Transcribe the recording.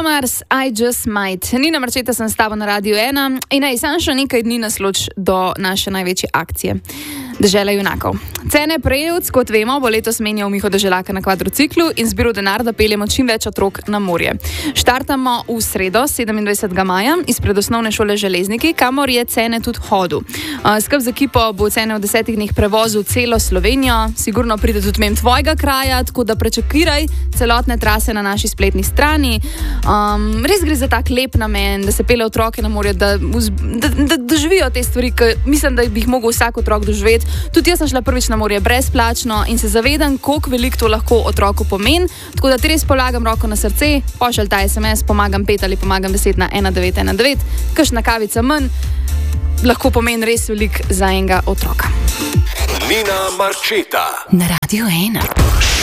Mars, I just might. Nina Marčeta sem s tabo na Radiu 1 in samo še nekaj dni nas loči do naše največje akcije. Dežela junakov. Cene prejevc, kot vemo, bo letos menjal Miho Deželaka na kvadrociklu in zbiral denar, da peljemo čim več otrok na morje. Štartamo v sredo, 27. maja, izpred osnovne šole Železniki, kamor je Cene tudi hodil. Skupaj z ekipo bo Cene v 10 dneh prevozil celo Slovenijo, sigurno pride tudi mem tvojega kraja, tako da prečakiraj celotne trase na naši spletni strani. Res gre za tak lep namen, da se pelje otroke na morje, da doživijo te stvari, ki mislim, da bi jih mogel vsak otrok doživeti. Tudi jaz sem šla prvič na morje brezplačno in se zavedam, koliko veliko to lahko otroku pomeni. Tako da ti res polagam roko na srce, pošelj ta SMS, pomagam 5 ali pomagam 10 na 1919, kakšna kavica manj, lahko pomeni res veliko za enega otroka. Nina Marčeta na Radiu 1.